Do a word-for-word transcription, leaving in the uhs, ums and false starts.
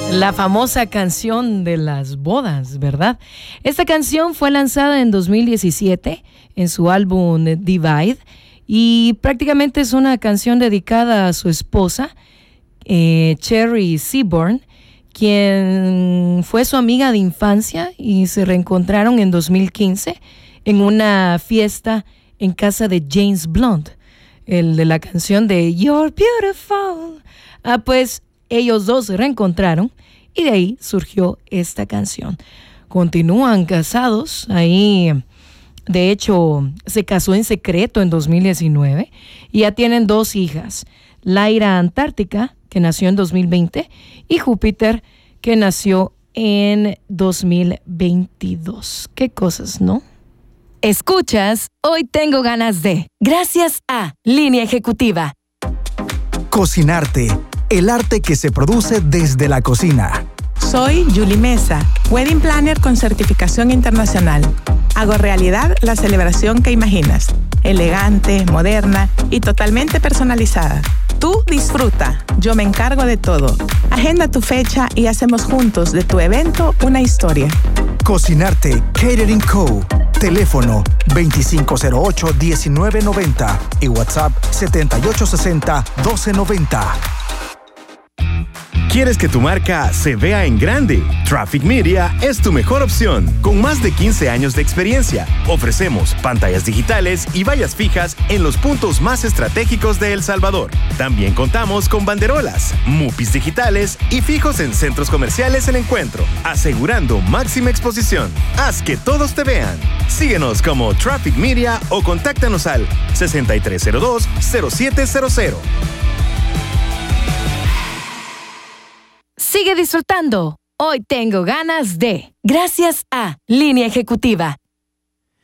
La famosa canción de las bodas, ¿verdad? Esta canción fue lanzada en dos mil diecisiete en su álbum Divide y prácticamente es una canción dedicada a su esposa, eh, Cherry Seaborn, quien fue su amiga de infancia y se reencontraron en dos mil quince en una fiesta en casa de James Blunt, el de la canción de You're Beautiful. Ah, pues ellos dos se reencontraron y de ahí surgió esta canción. Continúan casados, ahí de hecho se casó en secreto en dos mil diecinueve y ya tienen dos hijas, Lyra Antártica, que nació en dos mil veinte, y Júpiter, que nació en dos mil veintidós. Qué cosas, ¿no? Escuchas Hoy Tengo Ganas de, gracias a Línea Ejecutiva. Cocinarte, el arte que se produce desde la cocina. Soy Julie Mesa, Wedding Planner con certificación internacional. Hago realidad la celebración que imaginas, elegante, moderna y totalmente personalizada. Tú disfruta, yo me encargo de todo. Agenda tu fecha y hacemos juntos de tu evento una historia. Cocinarte Catering Co. Teléfono veinticinco cero ocho, diecinueve noventa y WhatsApp setenta y ocho sesenta, doce noventa. ¿Quieres que tu marca se vea en grande? Traffic Media es tu mejor opción. Con más de quince años de experiencia, ofrecemos pantallas digitales y vallas fijas en los puntos más estratégicos de El Salvador. También contamos con banderolas, mupis digitales y fijos en centros comerciales El Encuentro, asegurando máxima exposición. Haz que todos te vean. Síguenos como Traffic Media o contáctanos al sesenta y tres cero dos, cero siete cero cero. Sigue disfrutando. Hoy Tengo Ganas de, gracias a Línea Ejecutiva.